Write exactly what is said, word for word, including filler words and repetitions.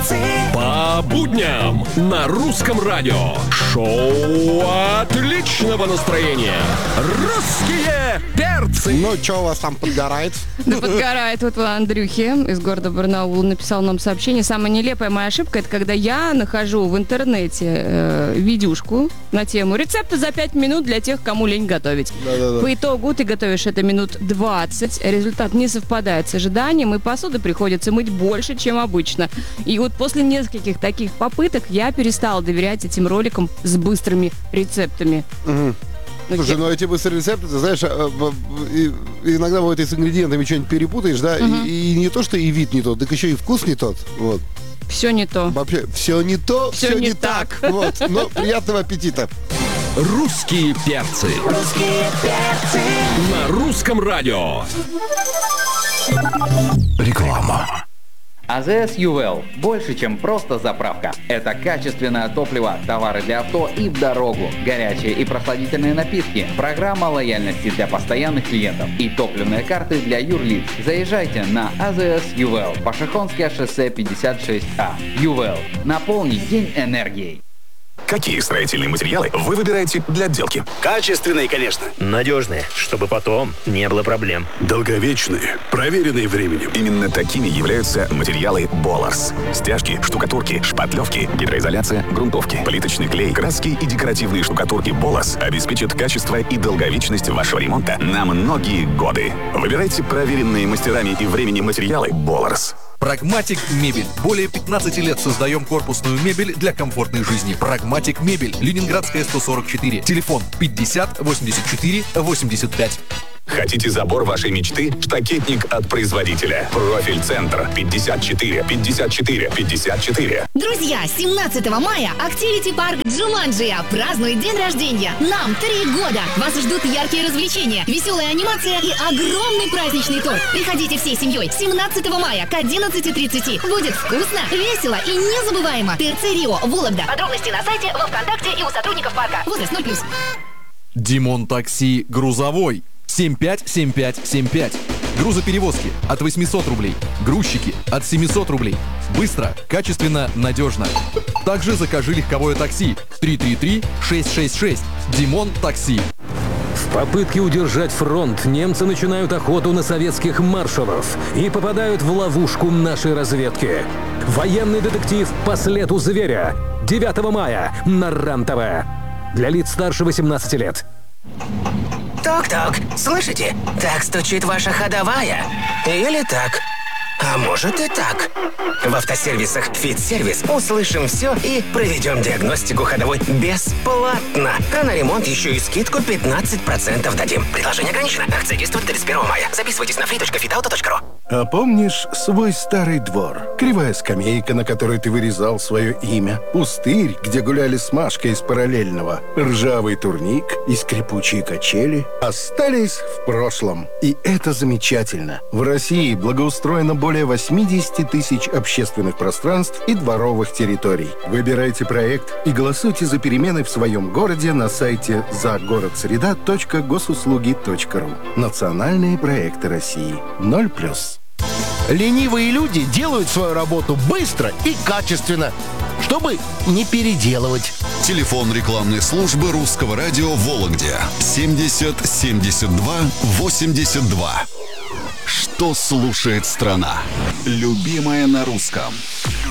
По будням на русском радио. Шоу отличного настроения. Русские перцы. Ну, что у вас там подгорает? Да подгорает. Вот Андрюхи из города Барнаул написал нам сообщение. Самая нелепая моя ошибка — это когда я нахожу в интернете э, видюшку на тему рецепта за пять минут для тех, кому лень готовить. Да-да-да. По итогу ты готовишь это минут двадцать, результат не совпадает с ожиданием, и посуды приходится мыть больше, чем обычно. И вот после нескольких таких попыток я перестала доверять этим роликам с быстрыми рецептами. Угу. Ну, Слушай, я- ну эти быстрые рецепты, ты знаешь, а, а, и- иногда бывает, и с ингредиентами что-нибудь перепутаешь, да, Мгм. и, и не то, что и вид не тот, так еще и вкус не тот. Вот. Все не то. Вообще, все не то, Всё все не не так. так. Вот. Но приятного аппетита. Русские перцы. На русском радио. Реклама. АЗС Ювел – больше, чем просто заправка. Это качественное топливо, товары для авто и в дорогу, горячие и прохладительные напитки, программа лояльности для постоянных клиентов и топливные карты для юрлиц. Заезжайте на АЗС Ювел, Пашихонское шоссе пятьдесят шесть А. Ювел. Наполнить день энергией. Какие строительные материалы вы выбираете для отделки? Качественные, конечно. Надежные, чтобы потом не было проблем. Долговечные, проверенные временем. Именно такими являются материалы Боларс. Стяжки, штукатурки, шпатлевки, гидроизоляция, грунтовки, плиточный клей, краски и декоративные штукатурки Боларс обеспечат качество и долговечность вашего ремонта на многие годы. Выбирайте проверенные мастерами и временем материалы Боларс. Прагматик Мебель. Более пятнадцати лет создаем корпусную мебель для комфортной жизни. Прагматик Мебель. Ленинградская, сто сорок четыре. Телефон пятьдесят восемьдесят четыре восемьдесят пять. Хотите забор вашей мечты? Штакетник от производителя. Профиль-центр пятьдесят четыре пятьдесят четыре пятьдесят четыре. Друзья, семнадцатого мая Activity Park Джуманджия празднует день рождения. Нам три года. Вас ждут яркие развлечения, веселая анимация и огромный праздничный торт. Приходите всей семьей семнадцатого мая к одиннадцати тридцати. Будет вкусно, весело и незабываемо. ТРЦ Рио, Вологда. Подробности на сайте, во Вконтакте и у сотрудников парка. Возраст ноль плюс. Димон Такси Грузовой. семь пять семь пять семь пять. Грузоперевозки от восемьсот рублей. Грузчики от семьсот рублей. Быстро, качественно, надежно. Также закажи легковое такси. три три три шесть шесть шесть. Димон Такси. В попытке удержать фронт немцы начинают охоту на советских маршалов и попадают в ловушку нашей разведки. Военный детектив «По следу зверя». девятого мая на РЕН-ТВ. Для лиц старше восемнадцати лет. Ток-ток, слышите? Так стучит ваша ходовая. Или так. А может и так. В автосервисах «Фит-сервис» услышим все и проведем диагностику ходовой бесплатно. А на ремонт еще и скидку пятнадцать процентов дадим. Предложение ограничено. Акция действует до тридцать первого мая. Записывайтесь на фри точка фитауто точка ру. А помнишь свой старый двор? Кривая скамейка, на которой ты вырезал свое имя. Пустырь, где гуляли с Машкой из параллельного. Ржавый турник и скрипучие качели остались в прошлом. И это замечательно. В России благоустроено более восемьдесят тысяч общественных пространств и дворовых территорий. Выбирайте проект и голосуйте за перемены в своем городе на сайте загородсреда точка госуслуги точка ру. Национальные проекты России. Ноль плюс. Ленивые люди делают свою работу быстро и качественно, чтобы не переделывать. Телефон рекламной службы русского радио в Вологде семьдесят семьдесят два восемьдесят два. Что слушает страна? Любимая на русском.